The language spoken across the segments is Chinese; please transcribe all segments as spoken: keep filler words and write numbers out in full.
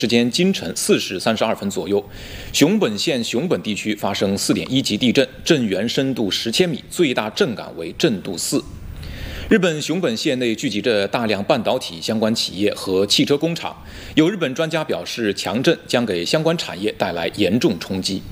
时间今晨四时三十二分左右，熊本县熊本地区发生四点一级地震，震源深度十千米，最大震感为震度四。日本熊本县内聚集着大量半导体相关企业和汽车工厂，有日本专家表示，强震将给相关产业带来严重冲击。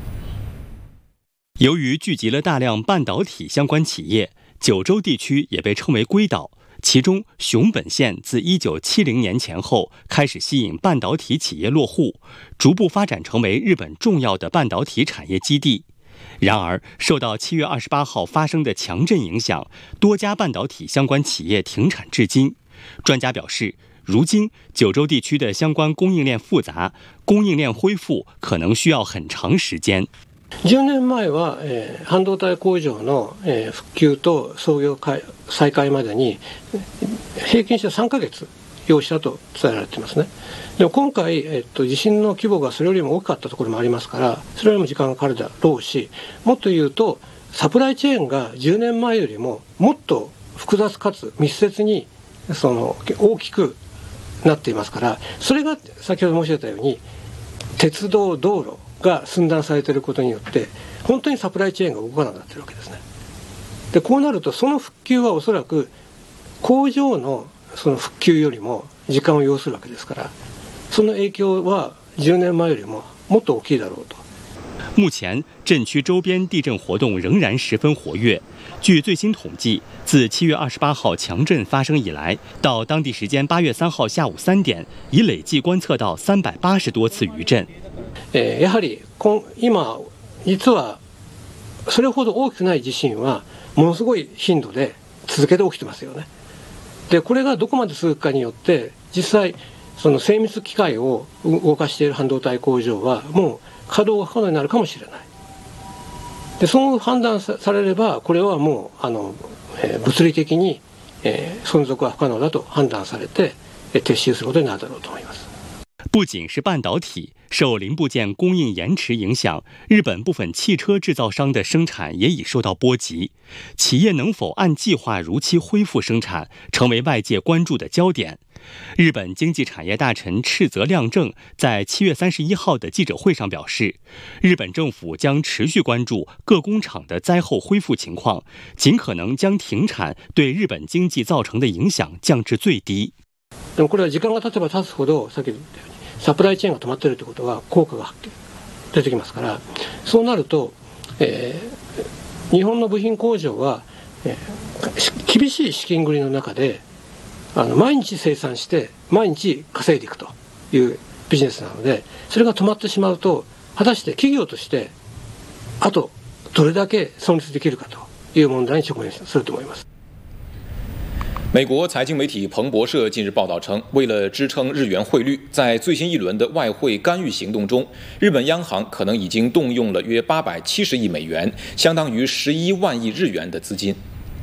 由于聚集了大量半导体相关企业，九州地区也被称为硅岛。其中，熊本县自一九七零年前后开始吸引半导体企业落户，逐步发展成为日本重要的半导体产业基地。然而，受到七月二十八号发生的强震影响，多家半导体相关企业停产至今。专家表示，如今九州地区的相关供应链复杂，供应链恢复可能需要很长时间。 じゅうねんまえは、えー、半導体工場の、えー、復旧と操業再開までに平均してさんかげつ要したと伝えられていますね。でも今回、えー、っと地震の規模がそれよりも大きかったところもありますから、それよりも時間がかかるだろうし、もっと言うとサプライチェーンがじゅうねんまえよりももっと複雑かつ密接にその大きくなっていますから、それが先ほど申し上げたように鉄道道路が寸断されていることによって本当にサプライチェーンが動かなくなっているわけですね。でこうなるとその復旧はおそらく工場のその復旧よりも時間を要するわけですから、その影響はじゅうねんまえよりももっと大きいだろうと。 目前震区周边地震活动仍然十分活跃。据最新统计，自七月二十八号强震发生以来，到当地时间八月三号下午三点，已累计观测到三百八十多次余震。 えー、やはり今実はそれほど大きくない地震はものすごい頻度で続けて起きてますよね。でこれがどこまで続くかによって実際その精密機械を動かしている半導体工場はもう稼働が不可能になるかもしれない。でそう判断されればこれはもうあの、えー、物理的に、えー、存続は不可能だと判断されて、えー、撤収することになるだろうと思います。 不仅是半导体，受零部件供应延迟影响，日本部分汽车制造商的生产也已受到波及。企业能否按计划如期恢复生产，成为外界关注的焦点。日本经济产业大臣赤泽亮正在七月三十一号的记者会上表示，日本政府将持续关注各工厂的灾后恢复情况，尽可能将停产对日本经济造成的影响降至最低。 でもこれは時間が経てば経つほど、さっき言ったようにサプライチェーンが止まっているということは効果が出てきますから、そうなると、えー、日本の部品工場は、えー、厳しい資金繰りの中であの毎日生産して毎日稼いでいくというビジネスなので、それが止まってしまうと果たして企業としてあとどれだけ存立できるかという問題に直面すると思います。 美国财经媒体彭博社近日报道称，为了支撑日元汇率，在最新一轮的外汇干预行动中，日本央行可能已经动用了约八百七十亿美元，相当于十一万亿日元的资金。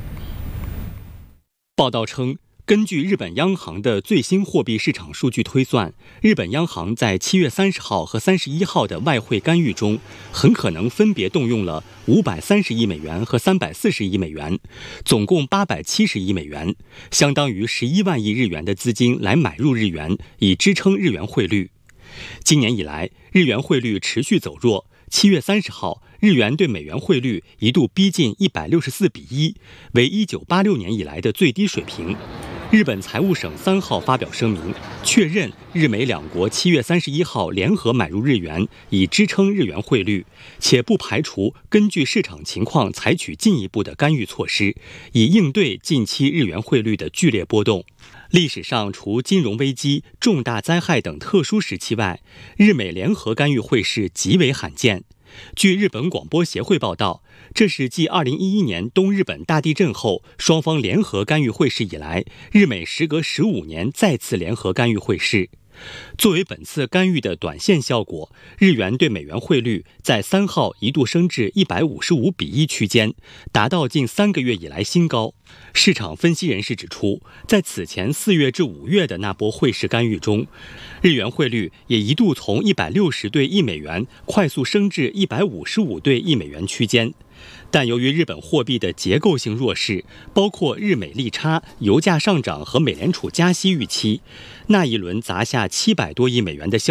报道称，根据日本央行的最新货币市场数据推算，日本央行在七月三十号和三十一号的外汇干预中，很可能分别动用了五百三十亿美元和三百四十亿美元，总共八百七十亿美元，相当于十一万亿日元的资金来买入日元，以支撑日元汇率。今年以来，日元汇率持续走弱。七月三十号，日元对美元汇率一度逼近一百六十四比一，为一九八六年以来的最低水平。日本财务省三号发表声明，确认日美两国七月三十一号联合买入日元，以支撑日元汇率，且不排除根据市场情况采取进一步的干预措施，以应对近期日元汇率的剧烈波动。历史上，除金融危机、重大灾害等特殊时期外，日美联合干预汇市极为罕见。据日本广播协会报道，这是继二零一一年东日本大地震后，双方联合干预汇市以来，日美时隔十五年再次联合干预汇市。作为本次干预的短线效果，日元对美元汇率在三号一度升至一百五十五比一区间，达到近三个月以来新高。市场分析人士指出，在此前四月至五月的那波汇市干预中，日元汇率也一度从一百六十对一美元快速升至一百五十五对一美元区间。但由于日本货币的结构性弱势，包括日美利差、油价上涨和美联储加息预期，那一轮砸下七百多亿美元的效